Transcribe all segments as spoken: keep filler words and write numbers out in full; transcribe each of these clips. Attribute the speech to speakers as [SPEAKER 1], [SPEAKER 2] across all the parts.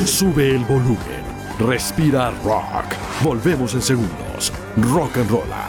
[SPEAKER 1] Sube el volumen. Respira rock. Volvemos en segundos. Rock and Rolla.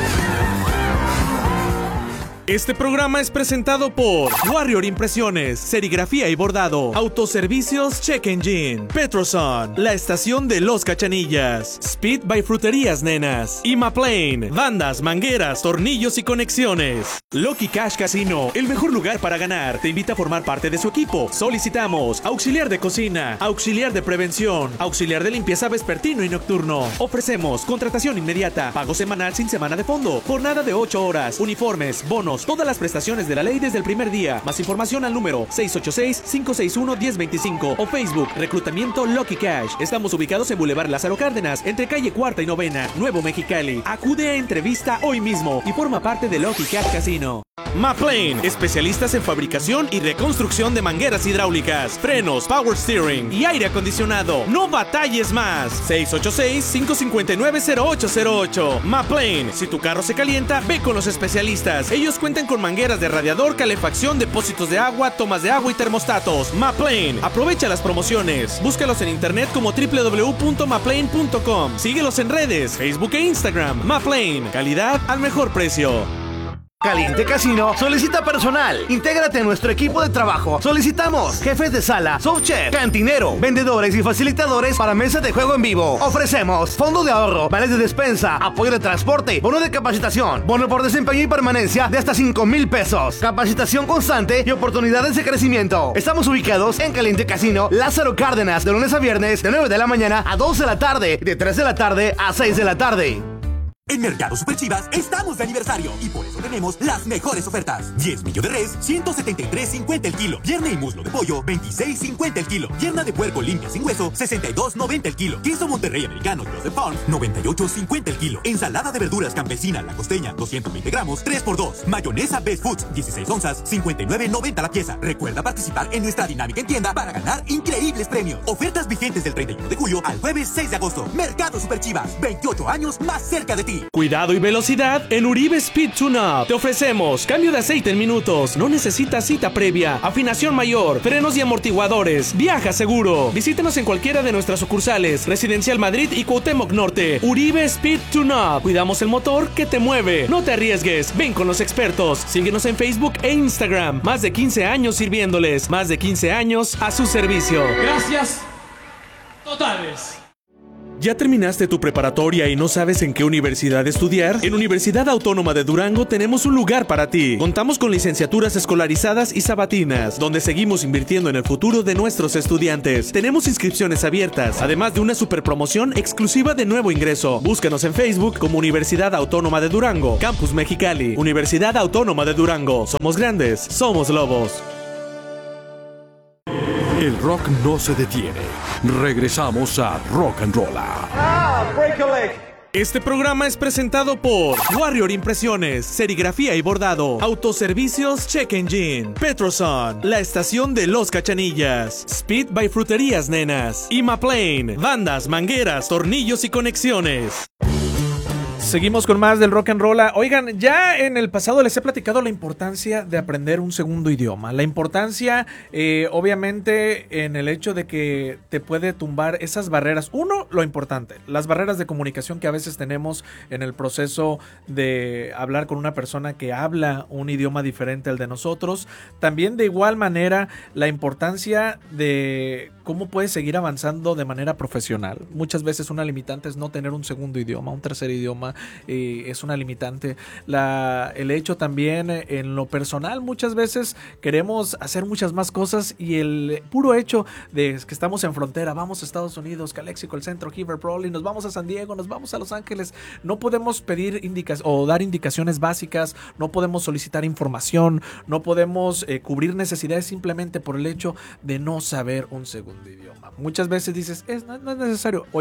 [SPEAKER 2] Este programa es presentado por Warrior Impresiones, Serigrafía y Bordado, Autoservicios Check Engine, Petroson, La Estación de Los Cachanillas, Speed by Fruterías Nenas, Imaplane, bandas, mangueras, tornillos y conexiones. Lucky Cash Casino, el mejor lugar para ganar. Te invita a formar parte de su equipo. Solicitamos auxiliar de cocina, auxiliar de prevención, auxiliar de limpieza vespertino y nocturno. Ofrecemos contratación inmediata, pago semanal sin semana de fondo, jornada de ocho horas, uniformes, bonos, todas las prestaciones de la ley desde el primer día. Más información al número seis ocho seis, cinco seis uno, uno cero dos cinco o Facebook Reclutamiento Lucky Cash. Estamos ubicados en Boulevard Lázaro Cárdenas, entre calle Cuarta y Novena, Nuevo Mexicali. Acude a entrevista hoy mismo y forma parte de Lucky Cash Casino. Maplane, especialistas en fabricación y reconstrucción de mangueras hidráulicas, frenos, power steering y aire acondicionado. No batalles más. seis ocho seis, cinco cinco nueve, cero ocho cero ocho. Maplane, si tu carro se calienta, ve con los especialistas. Ellos cuentan con mangueras de radiador, calefacción, depósitos de agua, tomas de agua y termostatos. Maplane, aprovecha las promociones. Búscalos en internet como doble u doble u doble u punto maplane punto com. Síguelos en redes, Facebook e Instagram. Maplane, calidad al mejor precio.
[SPEAKER 3] Caliente Casino solicita personal. Intégrate a nuestro equipo de trabajo. Solicitamos jefes de sala, subchef, cantinero, vendedores y facilitadores para mesas de juego en vivo. Ofrecemos fondo de ahorro, vales de despensa, apoyo de transporte, bono de capacitación, bono por desempeño y permanencia de hasta cinco mil pesos, capacitación constante y oportunidades de crecimiento. Estamos ubicados en Caliente Casino, Lázaro Cárdenas, de lunes a viernes, de nueve de la mañana a dos de la tarde, de tres de la tarde a seis de la tarde.
[SPEAKER 4] En Mercado Super Chivas estamos de aniversario y por eso tenemos las mejores ofertas. diez millo de res, ciento setenta y tres cincuenta el kilo. Pierna y muslo de pollo, veintiséis cincuenta el kilo. Pierna de puerco limpia sin hueso, sesenta y dos noventa el kilo. Queso Monterrey americano Joseph Farm, noventa y ocho cincuenta el kilo. Ensalada de verduras campesina La Costeña, doscientos veinte gramos, tres por dos. Mayonesa Best Foods, dieciséis onzas, cincuenta y nueve noventa la pieza. Recuerda participar en nuestra dinámica en tienda para ganar increíbles premios. Ofertas vigentes del treinta y uno de julio al jueves seis de agosto. Mercado Super Chivas, veintiocho años más cerca de ti.
[SPEAKER 2] Cuidado y velocidad en Uribe Speed Tune-Up. Te ofrecemos cambio de aceite en minutos. No necesitas cita previa. Afinación mayor, frenos y amortiguadores. Viaja seguro. Visítenos en cualquiera de nuestras sucursales. Residencial Madrid y Cuauhtémoc Norte. Uribe Speed Tune-Up. Cuidamos el motor que te mueve. No te arriesgues. Ven con los expertos. Síguenos en Facebook e Instagram. Más de quince años sirviéndoles. Más de quince años a su servicio.
[SPEAKER 5] Gracias totales.
[SPEAKER 2] ¿Ya terminaste tu preparatoria y no sabes en qué universidad estudiar? En Universidad Autónoma de Durango tenemos un lugar para ti. Contamos con licenciaturas escolarizadas y sabatinas, donde seguimos invirtiendo en el futuro de nuestros estudiantes. Tenemos inscripciones abiertas, además de una superpromoción exclusiva de nuevo ingreso. Búscanos en Facebook como Universidad Autónoma de Durango, Campus Mexicali. Universidad Autónoma de Durango. Somos grandes, somos lobos.
[SPEAKER 1] El rock no se detiene. Regresamos a Rock and Rolla.
[SPEAKER 6] Ah, break a leg.
[SPEAKER 2] Este programa es presentado por Warrior Impresiones, Serigrafía y Bordado, Autoservicios Check Engine, Petroson, La Estación de Los Cachanillas, Speed by Fruterías Nenas, Imaplane, bandas, mangueras, tornillos y conexiones. Seguimos con más del Rock and Rolla. Oigan, ya en el pasado les he platicado la importancia de aprender un segundo idioma. La importancia, eh, obviamente, en el hecho de que te puede tumbar esas barreras. Uno, lo importante, las barreras de comunicación que a veces tenemos en el proceso de hablar con una persona que habla un idioma diferente al de nosotros. También, de igual manera, la importancia de cómo puedes seguir avanzando de manera profesional. Muchas veces una limitante es no tener un segundo idioma, un tercer idioma. Eh, es una limitante. La, el hecho también eh, en lo personal, muchas veces queremos hacer muchas más cosas y el puro hecho de que estamos en frontera, vamos a Estados Unidos, Calexico, el centro, Heber, Brawley, nos vamos a San Diego, nos vamos a Los Ángeles, no podemos pedir indicaciones o dar indicaciones básicas, no podemos solicitar información, no podemos eh, cubrir necesidades simplemente por el hecho de no saber un segundo idioma. Muchas veces dices, es, no, no es necesario. Oye,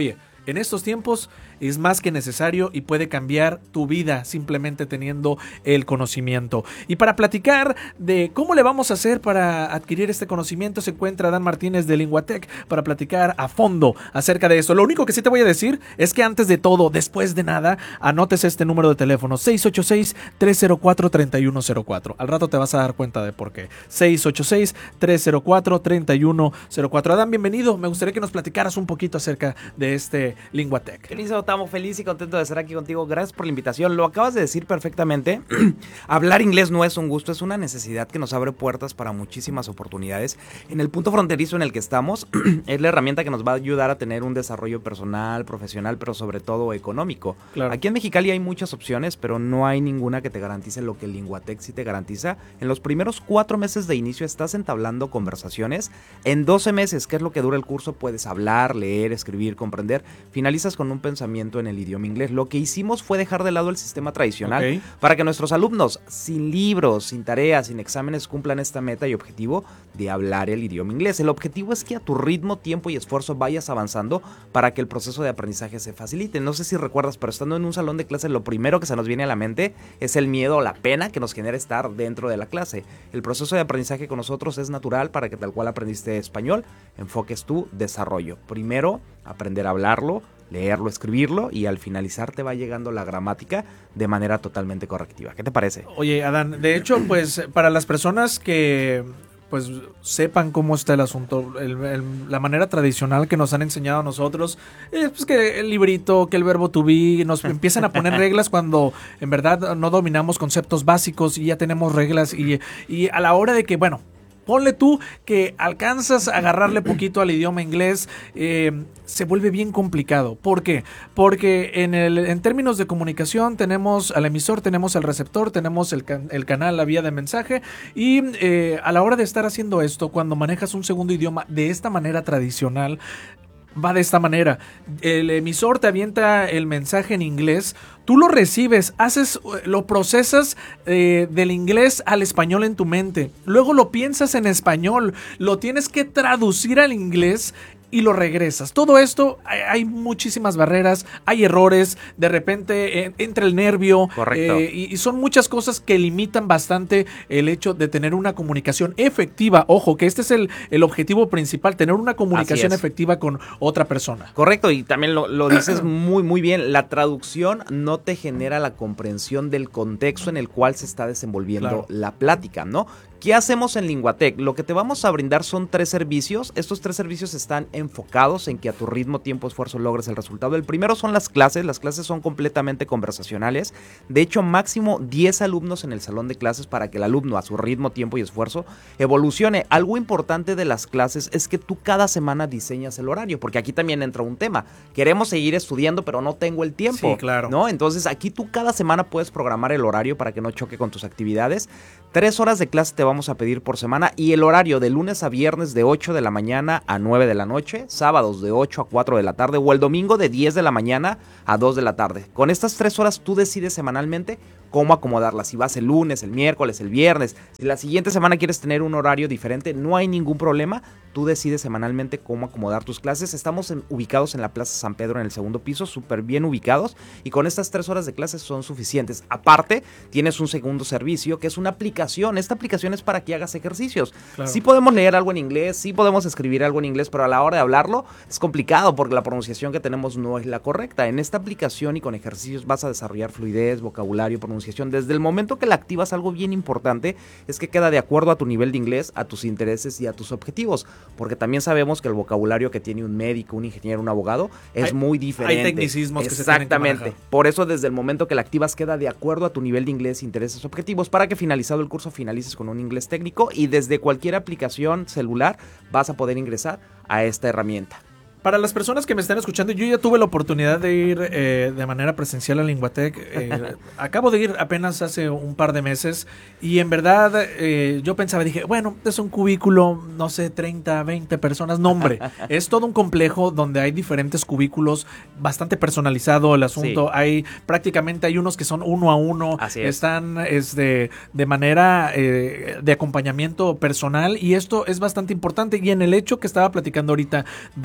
[SPEAKER 2] en estos tiempos es más que necesario y puede cambiar tu vida simplemente teniendo el conocimiento. Y para platicar de cómo le vamos a hacer para adquirir este conocimiento, se encuentra Dan Martínez de Linguatec para platicar a fondo acerca de eso. Lo único que sí te voy a decir es que antes de todo, después de nada, anotes este número de teléfono: seis ocho seis, tres cero cuatro, tres uno cero cuatro. Al rato te vas a dar cuenta de por qué. seis ocho seis, tres cero cuatro, tres uno cero cuatro. Adán, bienvenido. Me gustaría que nos platicaras un poquito acerca de este Linguatec.
[SPEAKER 6] Feliz, estamos feliz y contento de estar aquí contigo. Gracias por la invitación. Lo acabas de decir perfectamente. Hablar inglés no es un gusto, es una necesidad que nos abre puertas para muchísimas oportunidades. En el punto fronterizo en el que estamos, es la herramienta que nos va a ayudar a tener un desarrollo personal, profesional, pero sobre todo económico. Claro. Aquí en Mexicali hay muchas opciones, pero no hay ninguna que te garantice lo que el Linguatec sí te garantiza. En los primeros cuatro meses de inicio estás entablando conversaciones. En doce meses, que es lo que dura el curso, puedes hablar, leer, escribir, comprender. Finalizas con un pensamiento en el idioma inglés. Lo que hicimos fue dejar de lado el sistema tradicional, okay, para que nuestros alumnos, sin libros, sin tareas, sin exámenes, cumplan esta meta y objetivo de hablar el idioma inglés. El objetivo es que a tu ritmo, tiempo y esfuerzo vayas avanzando para que el proceso de aprendizaje se facilite. No sé si recuerdas, pero estando en un salón de clases, lo primero que se nos viene a la mente es el miedo o la pena que nos genera estar dentro de la clase. El proceso de aprendizaje con nosotros es natural para que tal cual aprendiste español, enfoques tu desarrollo. Primero, aprender a hablarlo, leerlo, escribirlo, y al finalizar te va llegando la gramática de manera totalmente correctiva. ¿Qué te parece?
[SPEAKER 2] Oye, Adán, de hecho, pues para las personas que pues sepan cómo está el asunto, el, el, la manera tradicional que nos han enseñado a nosotros, es pues que el librito, que el verbo to be, nos empiezan a poner reglas cuando en verdad no dominamos conceptos básicos y ya tenemos reglas, y, y a la hora de que, bueno, ponle tú que alcanzas a agarrarle poquito al idioma inglés, eh, se vuelve bien complicado. ¿Por qué? Porque en, el, en términos de comunicación tenemos al emisor, tenemos al receptor, tenemos el, can, el canal, la vía de mensaje, y eh, a la hora de estar haciendo esto, cuando manejas un segundo idioma de esta manera tradicional, va de esta manera: el emisor te avienta el mensaje en inglés, tú lo recibes, haces, lo procesas eh, del inglés al español en tu mente, luego lo piensas en español, lo tienes que traducir al inglés y lo regresas. Todo esto, hay, hay muchísimas barreras, hay errores, de repente eh, entra el nervio. Correcto. Eh, y, y son muchas cosas que limitan bastante el hecho de tener una comunicación efectiva. Ojo, que este es el, el objetivo principal, tener una comunicación efectiva con otra persona.
[SPEAKER 6] Correcto, y también lo, lo dices muy, muy bien. La traducción no te genera la comprensión del contexto en el cual se está desenvolviendo, claro, la plática, ¿no? ¿Qué hacemos en Linguatec? Lo que te vamos a brindar son tres servicios. Estos tres servicios están enfocados en que a tu ritmo, tiempo, esfuerzo logres el resultado. El primero son las clases. Las clases son completamente conversacionales. De hecho, máximo diez alumnos en el salón de clases para que el alumno a su ritmo, tiempo y esfuerzo evolucione. Algo importante de las clases es que tú cada semana diseñas el horario, porque aquí también entra un tema. Queremos seguir estudiando, pero no tengo el tiempo.
[SPEAKER 2] Sí, claro.
[SPEAKER 6] ¿No? Entonces, aquí tú cada semana puedes programar el horario para que no choque con tus actividades. Tres horas de clase te vamos a pedir por semana, y el horario de lunes a viernes de ocho de la mañana a nueve de la noche, sábados de ocho a cuatro de la tarde, o el domingo de diez de la mañana a dos de la tarde. Con estas tres horas tú decides semanalmente cómo acomodarlas. Si vas el lunes, el miércoles, el viernes, si la siguiente semana quieres tener un horario diferente, no hay ningún problema. Tú decides semanalmente cómo acomodar tus clases. Estamos en, ubicados en la Plaza San Pedro, en el segundo piso, súper bien ubicados, y con estas tres horas de clases son suficientes. Aparte, tienes un segundo servicio que es una aplicación. Esta aplicación es para que hagas ejercicios. Claro. Sí podemos leer algo en inglés, sí podemos escribir algo en inglés, pero a la hora de hablarlo es complicado porque la pronunciación que tenemos no es la correcta. En esta aplicación y con ejercicios vas a desarrollar fluidez, vocabulario, pronunciación. Desde el momento que la activas, algo bien importante es que queda de acuerdo a tu nivel de inglés, a tus intereses y a tus objetivos, porque también sabemos que el vocabulario que tiene un médico, un ingeniero, un abogado es hay, muy diferente.
[SPEAKER 2] Hay tecnicismos que se
[SPEAKER 6] tienen que manejar.
[SPEAKER 2] Exactamente.
[SPEAKER 6] Por eso desde el momento que la activas queda de acuerdo a tu nivel de inglés, intereses, objetivos, para que finalizado el curso finalices con un inglés técnico, y desde cualquier aplicación celular vas a poder ingresar a esta herramienta.
[SPEAKER 2] Para las personas que me están escuchando, yo ya tuve la oportunidad de ir eh, de manera presencial a Linguatec. Eh, acabo de ir apenas hace un par de meses, y en verdad eh, yo pensaba, dije, bueno, es un cubículo, no sé, treinta, veinte personas. No, hombre, es todo un complejo donde hay diferentes cubículos, bastante personalizado el asunto. Sí. Hay prácticamente hay unos que son uno a uno.
[SPEAKER 6] Así es.
[SPEAKER 2] Están este, de manera eh, de acompañamiento personal, y esto es bastante importante. Y en el hecho que estaba platicando ahorita de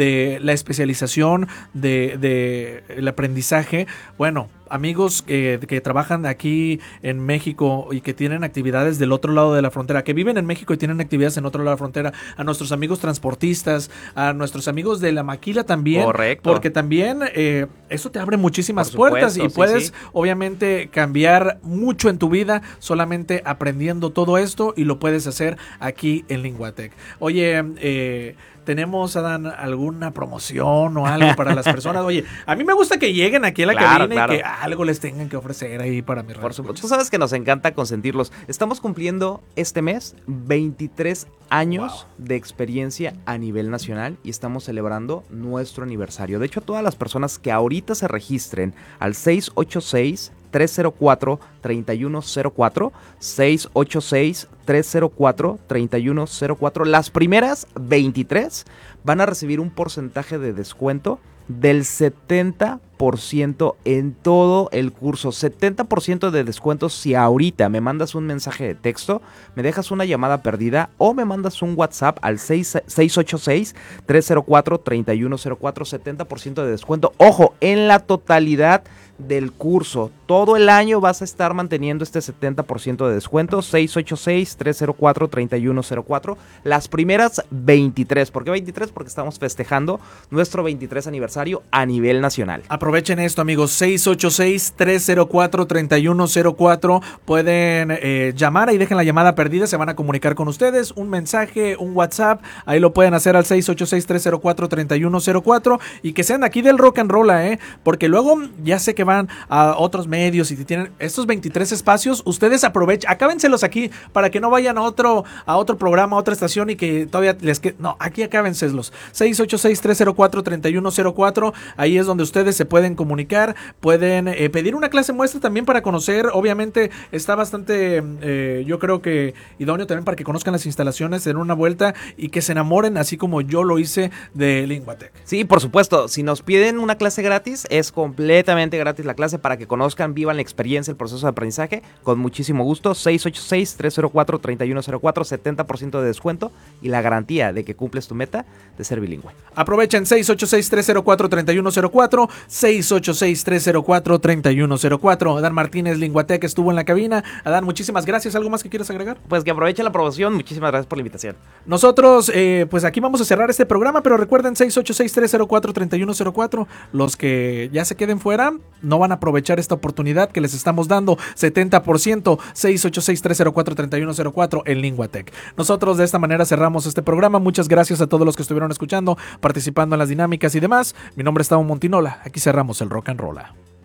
[SPEAKER 2] la especialización de, de el aprendizaje, bueno, amigos eh, que trabajan aquí en México y que tienen actividades del otro lado de la frontera, que viven en México y tienen actividades en otro lado de la frontera, a nuestros amigos transportistas, a nuestros amigos de la maquila también.
[SPEAKER 6] Correcto.
[SPEAKER 2] Porque también eh, eso te abre muchísimas
[SPEAKER 6] Por
[SPEAKER 2] puertas
[SPEAKER 6] supuesto,
[SPEAKER 2] y
[SPEAKER 6] sí,
[SPEAKER 2] puedes
[SPEAKER 6] sí.
[SPEAKER 2] obviamente cambiar mucho en tu vida solamente aprendiendo todo esto, y lo puedes hacer aquí en Linguatec. Oye, eh... ¿tenemos, Adán, alguna promoción o algo para las personas? Oye, a mí me gusta que lleguen aquí a la
[SPEAKER 6] Claro,
[SPEAKER 2] cabina
[SPEAKER 6] claro.
[SPEAKER 2] y que algo les tengan que ofrecer ahí para mi
[SPEAKER 6] Por supuesto, tú sabes que nos encanta consentirlos. Estamos cumpliendo este mes veintitrés años
[SPEAKER 2] Wow.
[SPEAKER 6] de experiencia a nivel nacional y estamos celebrando nuestro aniversario. De hecho, todas las personas que ahorita se registren al seis ocho seis, tres cero cuatro, tres uno cero cuatro, seis ocho seis, tres cero cuatro, tres uno cero cuatro, las primeras veintitrés van a recibir un porcentaje de descuento del setenta por ciento en todo el curso. setenta por ciento de descuento si ahorita me mandas un mensaje de texto, me dejas una llamada perdida o me mandas un WhatsApp al seis ocho seis, tres cero cuatro, tres uno cero cuatro, setenta por ciento de descuento. Ojo, en la totalidad del curso. Todo el año vas a estar manteniendo este setenta por ciento de descuento. seis ocho seis, tres cero cuatro, tres uno cero cuatro. Las primeras veintitrés. ¿Por qué veintitrés? Porque estamos festejando nuestro veintitrés aniversario a nivel nacional.
[SPEAKER 2] Aprovechen esto, amigos. seis ocho seis, tres cero cuatro, tres uno cero cuatro. Pueden eh, llamar, ahí dejen la llamada perdida, se van a comunicar con ustedes. Un mensaje, un WhatsApp, ahí lo pueden hacer al seis ocho seis, tres cero cuatro, tres uno cero cuatro. Y que sean aquí del Rock and Roll, ¿eh? Porque luego ya sé que van a otros medios y tienen estos veintitrés espacios. Ustedes aprovechen, acábenselos aquí para que no vayan a otro, a otro programa, a otra estación y que todavía les quede. No, aquí acábenselos. seis ocho seis, tres cero cuatro, tres uno cero cuatro. Ahí es donde ustedes se pueden comunicar, pueden eh, pedir una clase muestra también para conocer. Obviamente está bastante, eh, yo creo que idóneo también para que conozcan las instalaciones, den una vuelta y que se enamoren, así como yo lo hice de Linguatec.
[SPEAKER 6] Sí, por supuesto. Si nos piden una clase gratis, es completamente gratis la clase para que conozcan, vivan la experiencia, el proceso de aprendizaje, con muchísimo gusto. seis ocho seis, tres cero cuatro, tres uno cero cuatro, setenta por ciento de descuento y la garantía de que cumples tu meta de ser bilingüe.
[SPEAKER 2] Aprovechen seis ocho seis, tres cero cuatro, tres uno cero cuatro, seis ocho seis, tres cero cuatro, tres uno cero cuatro. Adán Martínez, Linguatec, estuvo en la cabina. Adán, muchísimas gracias. ¿Algo más que quieras agregar?
[SPEAKER 6] Pues que aprovechen la promoción. Muchísimas gracias por la invitación.
[SPEAKER 2] Nosotros, eh, pues aquí vamos a cerrar este programa, pero recuerden seis ocho seis, tres cero cuatro, tres uno cero cuatro. Los que ya se queden fuera no van a aprovechar esta oportunidad que les estamos dando, setenta por ciento, seis ocho seis, tres cero cuatro, tres uno cero cuatro en Linguatec. Nosotros de esta manera cerramos este programa. Muchas gracias a todos los que estuvieron escuchando, participando en las dinámicas y demás. Mi nombre es Tavo Montinola. Aquí cerramos el Rock and Roll.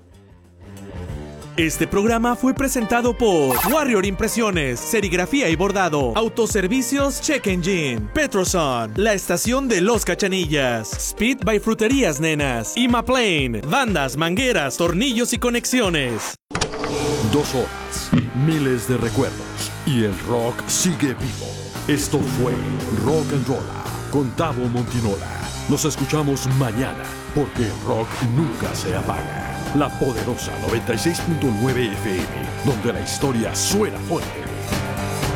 [SPEAKER 2] Este programa fue presentado por Warrior Impresiones, Serigrafía y Bordado, Autoservicios Check Engine, Petroson, la estación de Los Cachanillas, Speed by Fruterías Nenas, Imaplane, bandas, mangueras, tornillos y conexiones.
[SPEAKER 1] Dos horas, miles de recuerdos y el rock sigue vivo. Esto fue Rock and Roll con Tavo Montinola. Nos escuchamos mañana porque el rock nunca se apaga. La poderosa noventa y seis punto nueve F M, donde la historia suena fuerte.